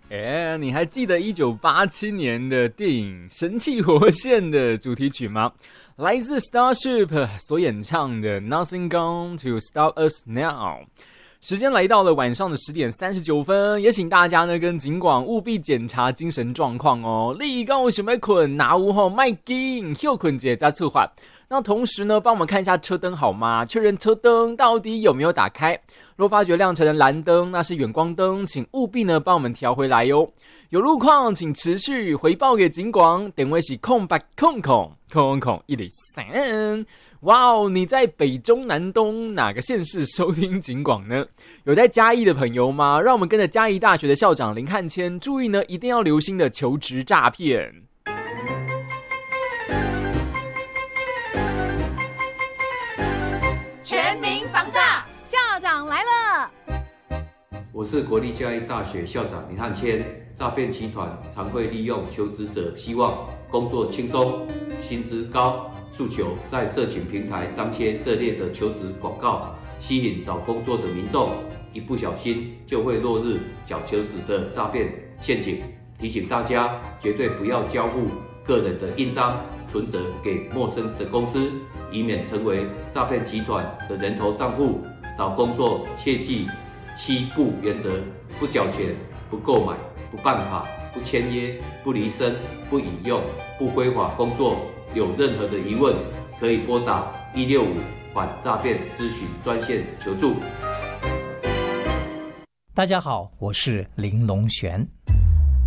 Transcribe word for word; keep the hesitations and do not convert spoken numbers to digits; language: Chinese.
哎，你还记得一九八七年的电影《神气活现》的主题曲吗？来自 Starship 所演唱的 Nothing Gone to Stop Us Now。时间来到了晚上的十点三十九分，也请大家呢跟警广务必检查精神状况哦。你讲有想要困，哪有吼卖紧，休困者再出发。那同时呢，帮我们看一下车灯好吗？确认车灯到底有没有打开。若发觉亮成的蓝灯，那是远光灯，请务必呢帮我们调回来哟。有路况请持续回报给警广，点位是空八空空空空一零三。哇哦，你在北中南东哪个县市收听警广呢？有在嘉义的朋友吗？让我们跟着嘉义大学的校长林汉谦注意呢，一定要留心的求职诈骗。 全民防诈，校长来了。 我是国立嘉义大学校长林汉谦。诈骗集团常会利用求职者希望工作轻松、薪资高诉求，在社群平台张贴这类的求职广告，吸引找工作的民众，一不小心就会落入假求职的诈骗陷阱。提醒大家，绝对不要交付个人的印章、存折给陌生的公司，以免成为诈骗集团的人头账户。找工作切记七不原则：不缴钱、不购买、不办卡、不签约、不离身、不引用、不非法工作。有任何的疑问，可以拨打一六五反诈骗咨询专线求助。 大家好，我是林龙璇。